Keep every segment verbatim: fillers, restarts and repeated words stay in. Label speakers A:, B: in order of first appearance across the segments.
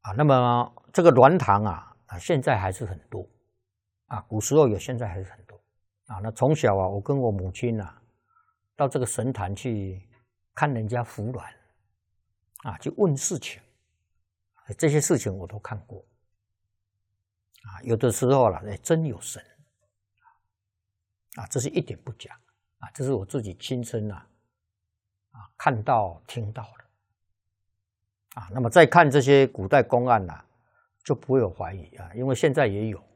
A: 啊，那么这个鸾堂啊啊，现在还是很多啊，古时候有，现在还是很多啊。那从小啊，我跟我母亲啊，到这个神坛去看人家服鸾啊，去问事情，这些事情我都看过啊。有的时候了，哎，真有神啊，这是一点不假啊，这是我自己亲身啊啊看到听到的。啊，那么再看这些古代公案呐、啊，就不会有怀疑啊，因为现在也有。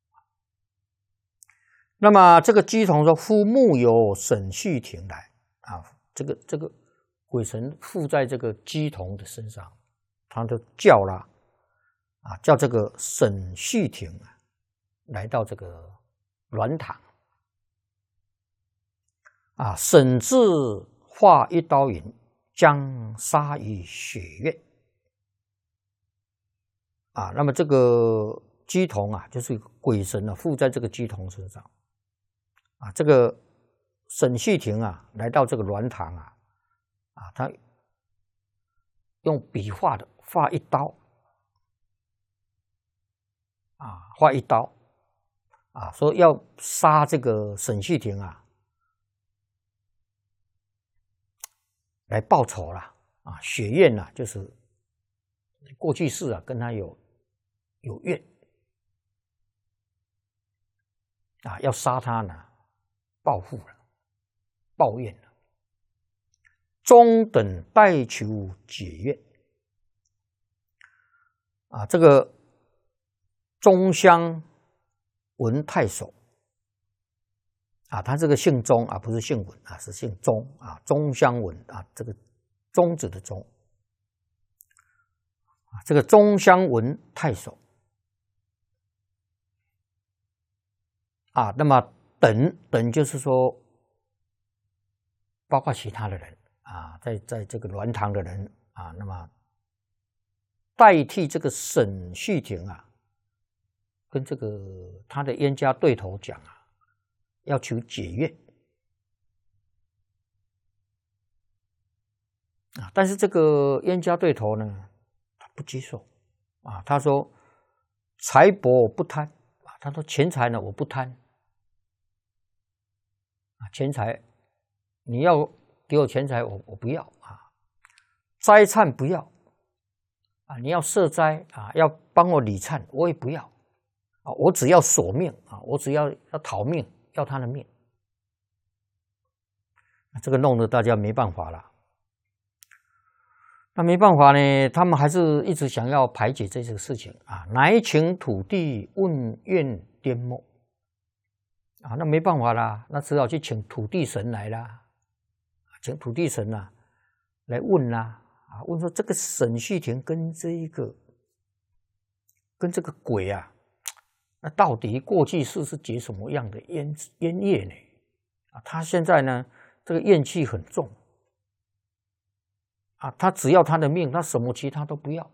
A: 那么这个鸡童说：“夫木有沈续庭来啊，这个这个鬼神附在这个鸡童的身上，他就叫了啊，叫这个沈续庭啊，来到这个鸾堂啊，沈字画一刀云。”将杀于血月啊，那么这个鸡童啊，就是鬼神啊，附在这个鸡童身上啊。这个沈续庭啊，来到这个鸾堂啊，啊，他用笔画的画一刀啊，画一刀啊，说要杀这个沈续庭啊。来报仇了啊！血怨呐、啊，就是过去世啊，跟他有有怨啊，要杀他呢，报复了，报怨了。中等拜求解怨啊，这个中乡文太守啊，他这个姓钟啊，不是姓文啊，是姓钟啊，钟乡文啊，这个钟子的钟啊，这个钟乡文太守啊，那么等等就是说，包括其他的人啊，在在这个鸾堂的人啊，那么代替这个沈续庭啊，跟这个他的冤家对头讲啊。要求解怨啊，但是这个冤家对头呢，他不接受啊。他说：“财帛不贪啊。”他说：“钱财呢，我不贪啊，钱财你要给我钱财，我我不要啊。灾忏不要啊，你要赦灾啊，要帮我理忏，我也不要啊。我只要索命啊，我只要要讨命。”要他的命，这个弄得大家没办法了。那没办法呢，他们还是一直想要排解这个事情啊。乃请土地问怨颠末啊，那没办法啦，那只好去请土地神来啦，请土地神啊来问啦啊，问说这个沈续庭跟这一个跟这个鬼啊。那到底过去世是结什么样的冤冤业呢？啊，他现在呢，这个怨气很重啊，他只要他的命，他什么其他都不要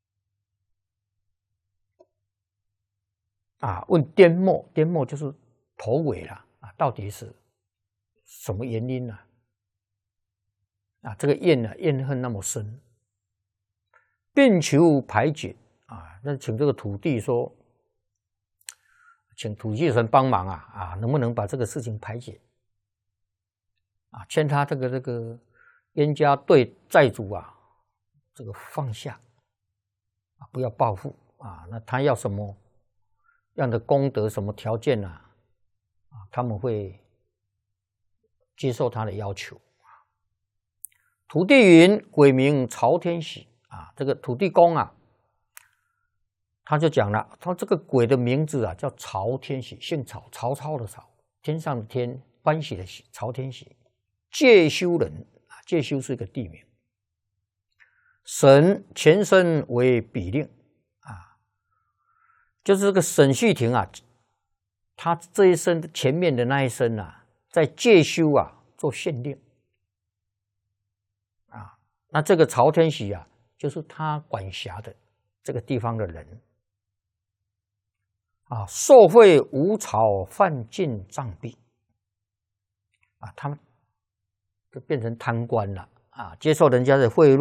A: 啊。问颠末，颠末就是头尾了啊，到底是什么原因呢？啊，这个怨呢，怨恨那么深，并求排解啊。那请这个土地说。请土地神帮忙啊啊，能不能把这个事情排解？啊，劝他这个这个冤家对债主啊，这个放下啊，不要报复啊。那他要什么样的功德、什么条件啊？啊，他们会接受他的要求。土地云：“鬼名曹天喜啊，这个土地公啊。”他就讲了，他这个鬼的名字啊叫曹天喜，姓曹，曹操的曹，天上的天，欢喜的喜，曹天喜，介休人啊，介休是一个地名。沈前身为比令啊，就是这个沈续庭啊，他这一生前面的那一生啊，在介休啊做县令啊，那这个曹天喜啊，就是他管辖的这个地方的人。啊，受贿无草犯禁杖毙啊，他们就变成贪官了啊，接受人家的贿赂。